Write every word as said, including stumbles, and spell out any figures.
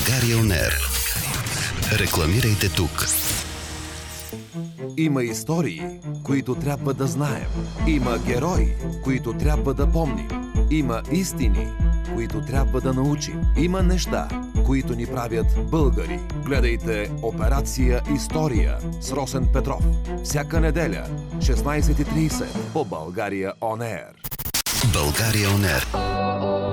България он ер. Рекламирайте тук. Има истории, които трябва да знаем. Има герои, които трябва да помним. Има истини, които трябва да научим. Има неща, които ни правят българи. Гледайте Операция История с Росен Петров. Всяка неделя, шестнайсет и трийсет по България он ер. България он ер.